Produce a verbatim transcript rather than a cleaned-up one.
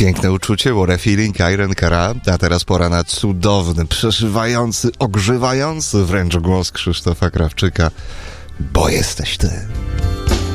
Piękne uczucie, what a feeling, Irene Cara. A teraz pora na cudowny, przeszywający, ogrzewający wręcz głos Krzysztofa Krawczyka. Bo jesteś ty.